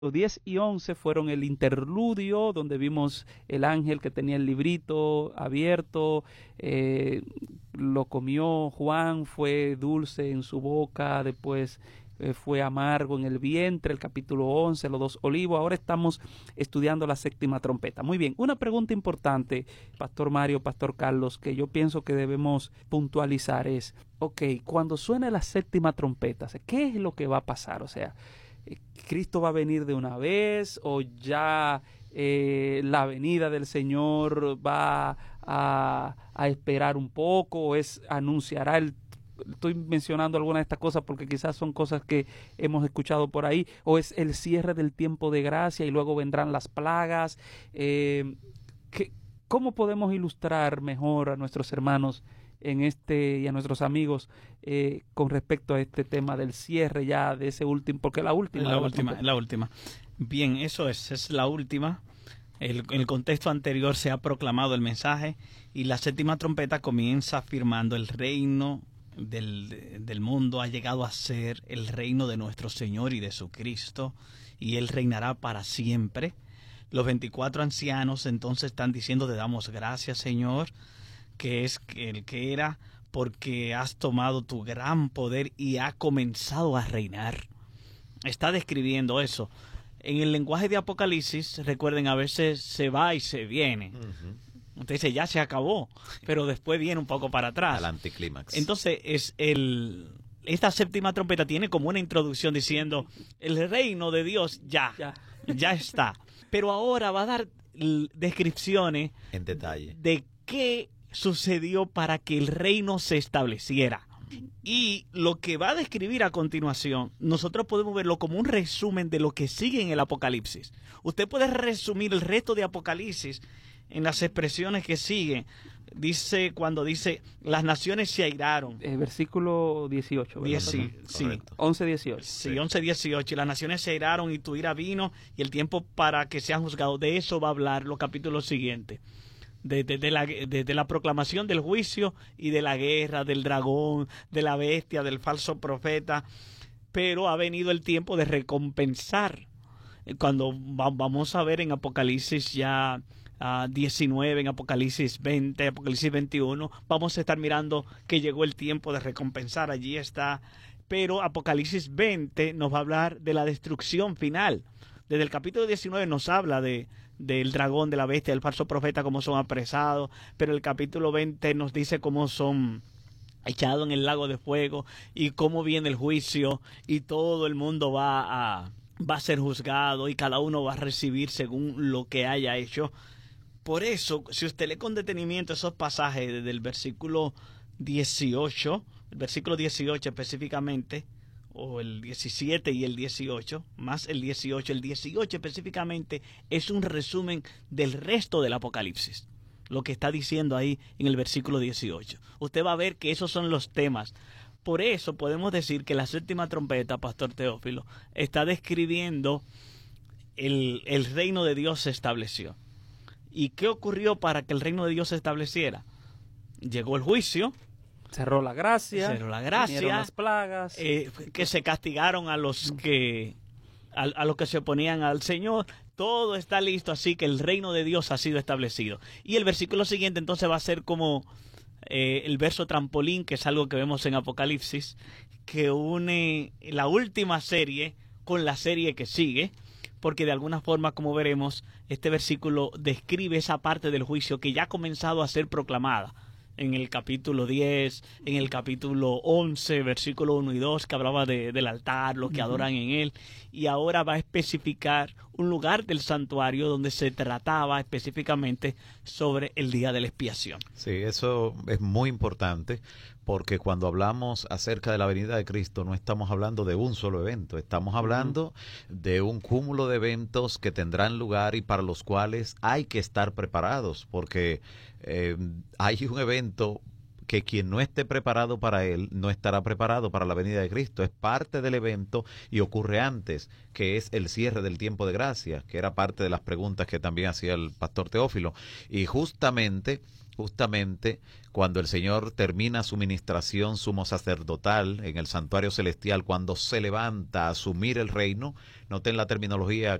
10 y 11 fueron el interludio, donde vimos el ángel que tenía el librito abierto, lo comió Juan, fue dulce en su boca, después fue amargo en el vientre, el capítulo 11, los 2 olivos. Ahora estamos estudiando la séptima trompeta. Muy bien, una pregunta importante, Pastor Mario, Pastor Carlos, que yo pienso que debemos puntualizar es, ok, cuando suene la séptima trompeta, ¿qué es lo que va a pasar? O sea, ¿Cristo va a venir de una vez o ya la venida del Señor va a esperar un poco o anunciará el... Estoy mencionando algunas de estas cosas porque quizás son cosas que hemos escuchado por ahí, o es el cierre del tiempo de gracia y luego vendrán las plagas? ¿Cómo podemos ilustrar mejor a nuestros hermanos y a nuestros amigos con respecto a este tema del cierre ya de ese último, porque la última. Bien, eso es la última. En el contexto anterior se ha proclamado el mensaje y la séptima trompeta comienza afirmando el reino del mundo ha llegado a ser el reino de nuestro Señor y de su Cristo, y Él reinará para siempre. Los 24 ancianos entonces están diciendo: te damos gracias, Señor, que es el que era, porque has tomado tu gran poder y ha comenzado a reinar. Está describiendo eso. En el lenguaje de Apocalipsis, recuerden, a veces se va y se viene. Usted dice, ya se acabó, pero después viene un poco para atrás. Al anticlímax. Entonces, esta séptima trompeta tiene como una introducción diciendo, el reino de Dios ya está. Pero ahora va a dar descripciones en detalle de qué sucedió para que el reino se estableciera. Y lo que va a describir a continuación, nosotros podemos verlo como un resumen de lo que sigue en el Apocalipsis. Usted puede resumir el resto de Apocalipsis en las expresiones que siguen. Dice, cuando dice, las naciones se airaron. Versículo 18. Sí. 11-18. Sí, 11-18. Y las naciones se airaron y tu ira vino y el tiempo para que sean juzgados. De eso va a hablar los capítulos siguientes. De la proclamación del juicio y de la guerra, del dragón, de la bestia, del falso profeta. Pero ha venido el tiempo de recompensar. Cuando vamos a ver en Apocalipsis ya 19, en Apocalipsis 20, Apocalipsis 21, vamos a estar mirando que llegó el tiempo de recompensar. Allí está. Pero Apocalipsis 20 nos va a hablar de la destrucción final. Desde el capítulo 19 nos habla del dragón, de la bestia, del falso profeta, cómo son apresados, pero el capítulo 20 nos dice cómo son echados en el lago de fuego y cómo viene el juicio y todo el mundo va a ser juzgado y cada uno va a recibir según lo que haya hecho. Por eso, si usted lee con detenimiento esos pasajes desde el versículo 18, el versículo 18 específicamente, o el 17 y el 18, más el 18 específicamente es un resumen del resto del Apocalipsis, lo que está diciendo ahí en el versículo 18. Usted va a ver que esos son los temas. Por eso podemos decir que la séptima trompeta, Pastor Teófilo, está describiendo el reino de Dios se estableció. ¿Y qué ocurrió para que el reino de Dios se estableciera? Llegó el juicio. Cerró la gracia, vinieron las plagas, que se castigaron a los que se oponían al Señor. Todo está listo, así que el reino de Dios ha sido establecido. Y el versículo siguiente entonces va a ser como el verso trampolín, que es algo que vemos en Apocalipsis, que une la última serie con la serie que sigue, porque de alguna forma, como veremos, este versículo describe esa parte del juicio que ya ha comenzado a ser proclamada. En el capítulo 10, en el capítulo 11, versículo 1 y 2, que hablaba del altar, lo que adoran en él. Y ahora va a especificar un lugar del santuario donde se trataba específicamente sobre el día de la expiación. Sí, eso es muy importante, porque cuando hablamos acerca de la venida de Cristo no estamos hablando de un solo evento, estamos hablando de un cúmulo de eventos que tendrán lugar y para los cuales hay que estar preparados, porque hay un evento que quien no esté preparado para él no estará preparado para la venida de Cristo. Es parte del evento y ocurre antes, que es el cierre del tiempo de gracia, que era parte de las preguntas que también hacía el pastor Teófilo. Y justamente cuando el Señor termina su ministración sumo sacerdotal en el santuario celestial, cuando se levanta a asumir el reino, noten la terminología